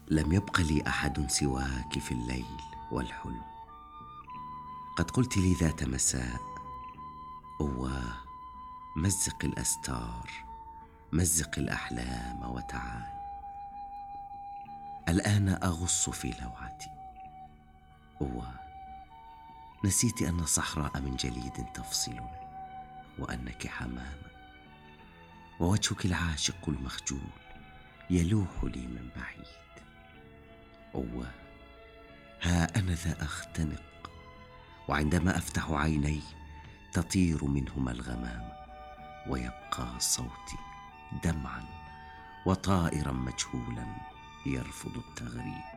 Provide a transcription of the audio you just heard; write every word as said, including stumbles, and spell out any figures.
لم يبق لي أحد سواك في الليل والحلم. قد قلت لي ذات مساء: أواه، مزق الأستار، مزق الأحلام وتعال. الآن أغص في لوعتي. أواه، نسيت أن صحراء من جليد تفصلنا، وأنك حمامة، ووجهك العاشق المخجول يلوح لي من بعيد. أواه، ها أنا ذا أختنق، وعندما أفتح عيني تطير منهما الغمامة، ويبقى صوتي دمعا وطائرا مجهولا يرفض التغريد.